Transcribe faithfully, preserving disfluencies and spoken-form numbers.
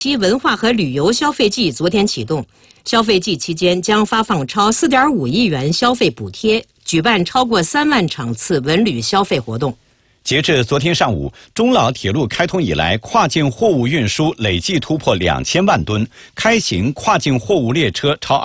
其文化和旅游消费季昨天启动，消费季期间将发放超四点五亿元消费补贴，举办超过三万场次文旅消费活动。 截至昨天上午，中老铁路开通以来，跨境货物运输累计突破两千万吨，开行跨境货物列车超